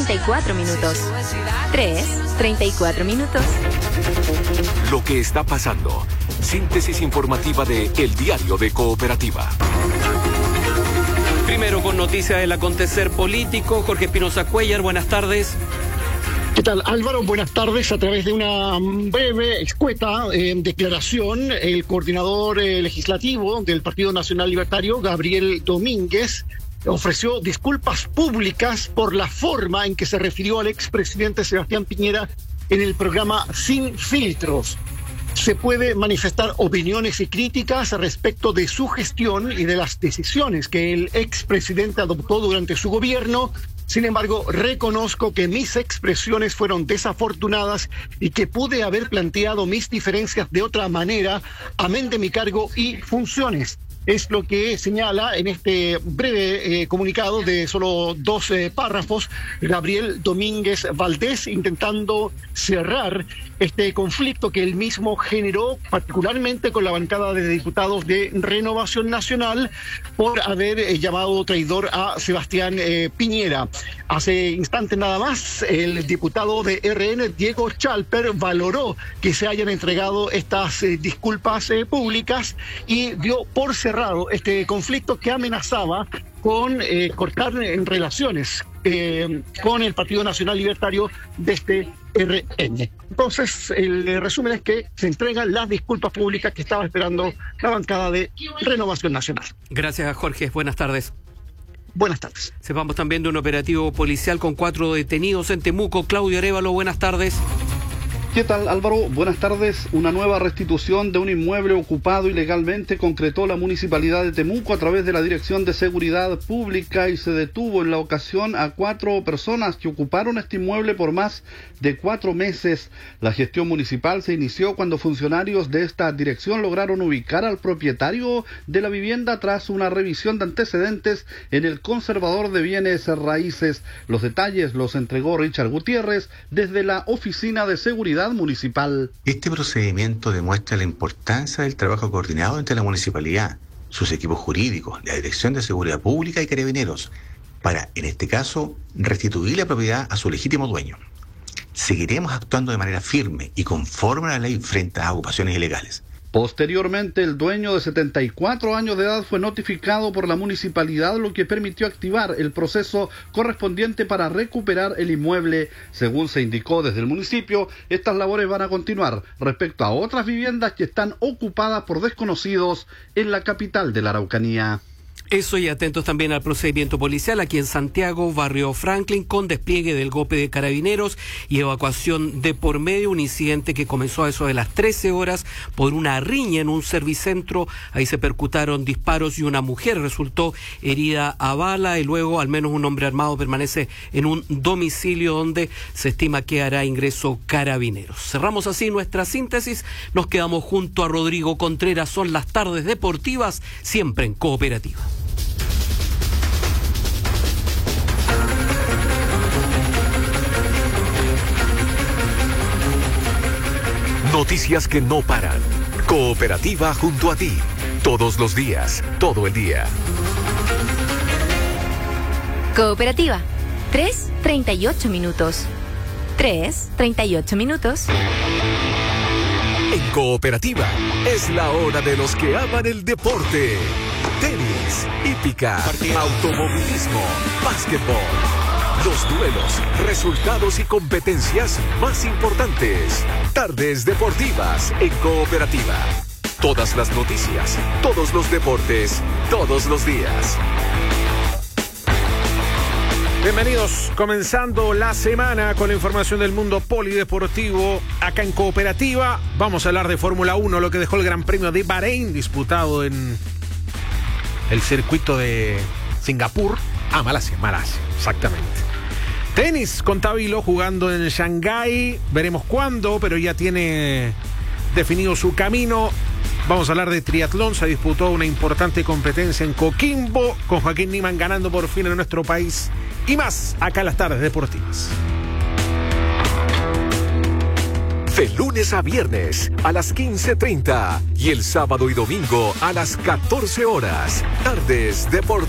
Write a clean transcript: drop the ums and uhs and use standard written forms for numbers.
34 minutos. 3, 34 minutos. Lo que está pasando. Síntesis informativa de El Diario de Cooperativa. Primero con noticias del acontecer político. Jorge Espinosa Cuéllar, buenas tardes. ¿Qué tal, Álvaro? Buenas tardes. A través de una breve, escueta declaración, el coordinador legislativo del Partido Nacional Libertario, Gabriel Domínguez, ofreció disculpas públicas por la forma en que se refirió al expresidente Sebastián Piñera en el programa Sin Filtros. Se puede manifestar opiniones y críticas respecto de su gestión y de las decisiones que el expresidente adoptó durante su gobierno. Sin embargo, reconozco que mis expresiones fueron desafortunadas y que pude haber planteado mis diferencias de otra manera, amén de mi cargo y funciones. Es lo que señala en este breve comunicado de solo 2 párrafos Gabriel Domínguez Valdés, intentando cerrar este conflicto que él mismo generó, particularmente con la bancada de diputados de Renovación Nacional, por haber llamado traidor a Sebastián Piñera. Hace instantes nada más, el diputado de RN, Diego Chalper, valoró que se hayan entregado estas disculpas públicas y dio por cerrado este conflicto que amenazaba con cortar en relaciones con el Partido Nacional Libertario desde RN. Entonces, el resumen es que se entregan las disculpas públicas que estaba esperando la bancada de Renovación Nacional. Gracias, Jorge. Buenas tardes. Buenas tardes. Sepamos también de un operativo policial con 4 detenidos en Temuco. Claudio Arévalo, buenas tardes. ¿Qué tal, Álvaro? Buenas tardes. Una nueva restitución de un inmueble ocupado ilegalmente concretó la Municipalidad de Temuco a través de la Dirección de Seguridad Pública y se detuvo en la ocasión a 4 personas que ocuparon este inmueble por más de 4 meses. La gestión municipal se inició cuando funcionarios de esta dirección lograron ubicar al propietario de la vivienda tras una revisión de antecedentes en el conservador de bienes raíces. Los detalles los entregó Richard Gutiérrez desde la Oficina de Seguridad Municipal. Este procedimiento demuestra la importancia del trabajo coordinado entre la municipalidad, sus equipos jurídicos, la Dirección de Seguridad Pública y Carabineros, para, en este caso, restituir la propiedad a su legítimo dueño. Seguiremos actuando de manera firme y conforme a la ley frente a ocupaciones ilegales. Posteriormente, el dueño de 74 años de edad fue notificado por la municipalidad, lo que permitió activar el proceso correspondiente para recuperar el inmueble. Según se indicó desde el municipio, estas labores van a continuar respecto a otras viviendas que están ocupadas por desconocidos en la capital de la Araucanía. Eso, y atentos también al procedimiento policial aquí en Santiago, barrio Franklin, con despliegue del GOPE de Carabineros y evacuación de por medio. Un incidente que comenzó a eso de las 13 horas por una riña en un servicentro. Ahí se percutaron disparos y una mujer resultó herida a bala, y luego al menos un hombre armado permanece en un domicilio donde se estima que hará ingreso Carabineros. Cerramos así nuestra síntesis. Nos quedamos junto a Rodrigo Contreras. Son las tardes deportivas, siempre en Cooperativa. Noticias que no paran. Cooperativa junto a ti. Todos los días, todo el día. Cooperativa. 3:38 minutos. 3:38 minutos. En Cooperativa es la hora de los que aman el deporte. Tenis, hípica, automovilismo, básquetbol. Los duelos, resultados y competencias más importantes. Tardes deportivas en Cooperativa. Todas las noticias, todos los deportes, todos los días. Bienvenidos, comenzando la semana con la información del mundo polideportivo acá en Cooperativa. Vamos a hablar de Fórmula 1, lo que dejó el Gran Premio de Bahrein, disputado en el circuito de Singapur. Malasia, exactamente. Tenis con Tabilo jugando en Shanghái, veremos cuándo, pero ya tiene definido su camino. Vamos a hablar de triatlón, se disputó una importante competencia en Coquimbo, con Joaquín Niemann ganando por fin en nuestro país, y más acá en las tardes deportivas. De lunes a viernes a las 15:30 y el sábado y domingo a las 14 horas. Tardes deportivas.